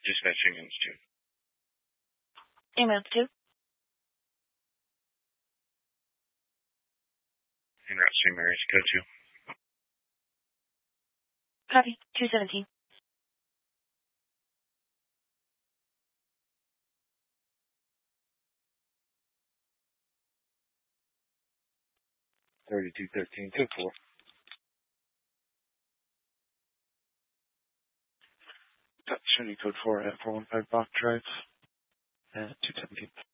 Dispatching Institute. Ambulance 2. En route St. Mary's, go to. Copy. 217. Code 4. Showing code 4 at 415 Bach Drive at 217.